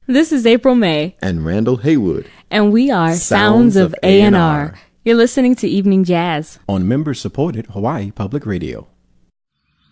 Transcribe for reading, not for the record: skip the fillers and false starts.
This is April May. And Randall Haywood. And we are Sounds of A&R. You're listening to Evening Jazz on member-supported Hawaii Public Radio.